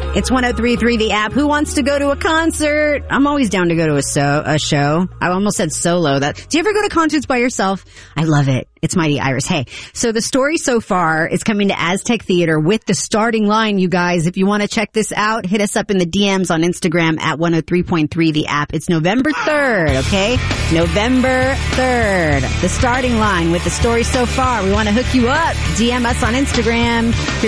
It's 103.3 The App. Who wants to go to a concert? I'm always down to go to a show. I almost said solo. Do you ever go to concerts by yourself? I love it. It's Mighty Iris. Hey, so the story so far is coming to Aztec Theater with The Starting Line, you guys. If you want to check this out, hit us up in the DMs on Instagram at 103.3 The App. It's November 3rd, okay? November 3rd. The Starting Line with the story so far. We want to hook you up. DM us on Instagram.